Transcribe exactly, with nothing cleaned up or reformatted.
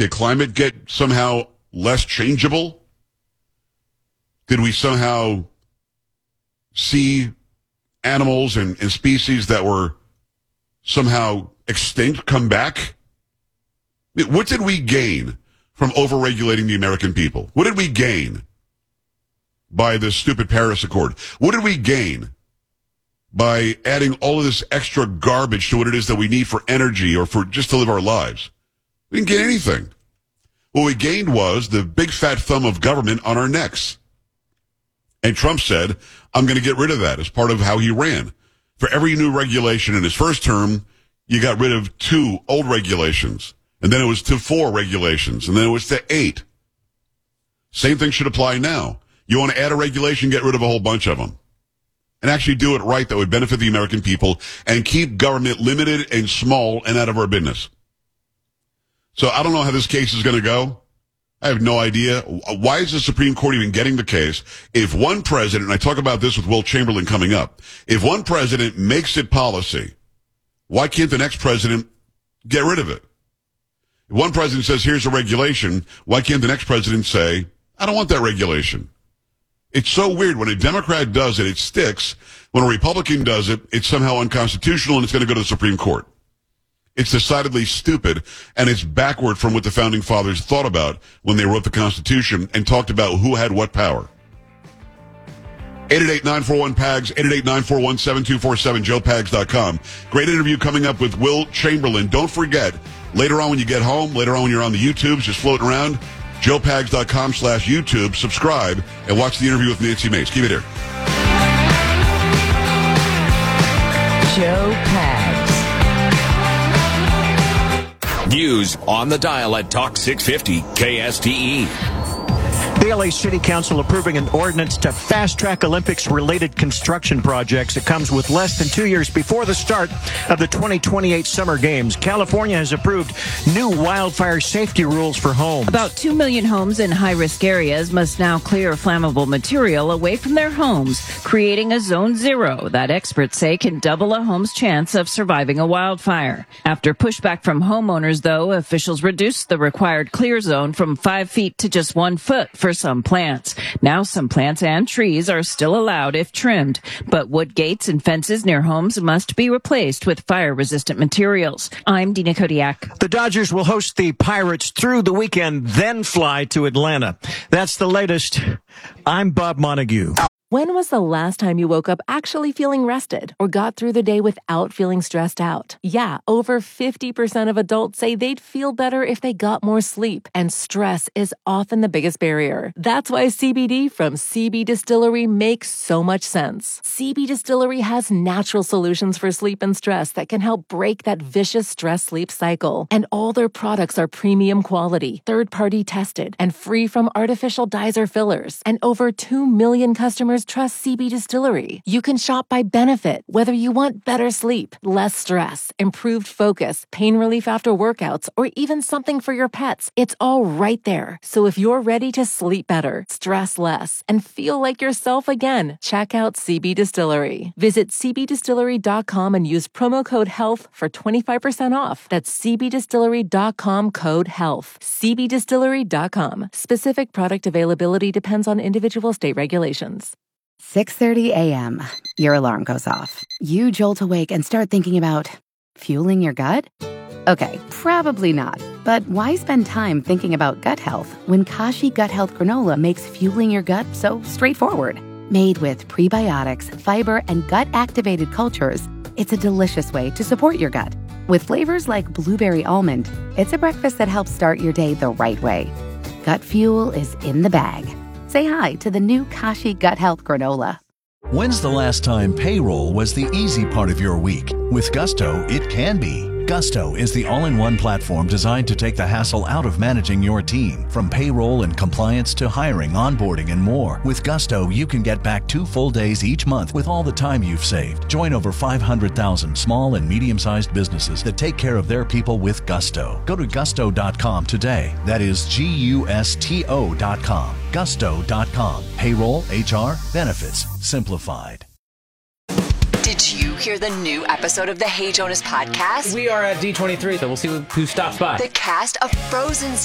Did climate get somehow less changeable? Did we somehow see animals and, and species that were somehow extinct come back? I mean, what did we gain from overregulating the American people? What did we gain by this stupid Paris Accord? What did we gain by adding all of this extra garbage to what it is that we need for energy or for just to live our lives? We didn't get anything. What we gained was the big fat thumb of government on our necks. And Trump said, I'm going to get rid of that as part of how he ran. For every new regulation in his first term, you got rid of two old regulations. And then it was to four regulations. And then it was to eight. Same thing should apply now. You want to add a regulation, get rid of a whole bunch of them. And actually do it right that would benefit the American people and keep government limited and small and out of our business. So I don't know how this case is going to go. I have no idea. Why is the Supreme Court even getting the case? If one president, and I talk about this with Will Chamberlain coming up, if one president makes it policy, why can't the next president get rid of it? If one president says, here's a regulation, why can't the next president say, I don't want that regulation? It's so weird. When a Democrat does it, it sticks. When a Republican does it, it's somehow unconstitutional and it's going to go to the Supreme Court. It's decidedly stupid, and it's backward from what the Founding Fathers thought about when they wrote the Constitution and talked about who had what power. eight eight eight, nine four one, P A G S, eight eight eight, nine four one, seven two four seven, joe pags dot com. Great interview coming up with Will Chamberlain. Don't forget, later on when you get home, later on when you're on the YouTubes, just floating around, joe pags dot com slash YouTube, subscribe, and watch the interview with Nancy Mace. Keep it here. Joe Pags. News on the dial at Talk six fifty K S T E. The L A City Council approving an ordinance to fast-track Olympics-related construction projects. It comes with less than two years before the start of the twenty twenty-eight Summer Games. California has approved new wildfire safety rules for homes. About two million homes in high-risk areas must now clear flammable material away from their homes, creating a zone zero that experts say can double a home's chance of surviving a wildfire. After pushback from homeowners, though, officials reduced the required clear zone from five feet to just one foot for some plants. Now some plants and trees are still allowed if trimmed, but wood gates and fences near homes must be replaced with fire-resistant materials. I'm Dina Kodiak. The Dodgers will host the Pirates through the weekend, then fly to Atlanta. That's the latest. I'm Bob Montague. When was the last time you woke up actually feeling rested or got through the day without feeling stressed out? Yeah, over fifty percent of adults say they'd feel better if they got more sleep, and stress is often the biggest barrier. That's why C B D from C B Distillery makes so much sense. C B Distillery has natural solutions for sleep and stress that can help break that vicious stress-sleep cycle. And all their products are premium quality, third-party tested, and free from artificial dyes or fillers. And over two million customers trust C B Distillery. You can shop by benefit, whether you want better sleep, less stress, improved focus, pain relief after workouts, or even something for your pets. It's all right there. So if you're ready to sleep better, stress less, and feel like yourself again, check out C B Distillery. Visit c b distillery dot com and use promo code HEALTH for twenty-five percent off. That's c b distillery dot com code HEALTH. c b distillery dot com. Specific product availability depends on individual state regulations. six thirty a.m. Your alarm goes off. You jolt awake and start thinking about fueling your gut? Okay, probably not. But why spend time thinking about gut health when Kashi Gut Health Granola makes fueling your gut so straightforward? Made with prebiotics, fiber, and gut-activated cultures, it's a delicious way to support your gut. With flavors like blueberry almond, it's a breakfast that helps start your day the right way. Gut fuel is in the bag. Say hi to the new Kashi Gut Health Granola. When's the last time payroll was the easy part of your week? With Gusto, it can be. Gusto is the all-in-one platform designed to take the hassle out of managing your team. From payroll and compliance to hiring, onboarding, and more. With Gusto, you can get back two full days each month with all the time you've saved. Join over five hundred thousand small and medium-sized businesses that take care of their people with Gusto. Go to gusto dot com today. That is G U S T O dot com. gusto dot com. Payroll, H R, benefits, simplified. Did you hear the new episode of the Hey Jonas podcast? We are at D twenty-three, so we'll see who stops by. The cast of Frozen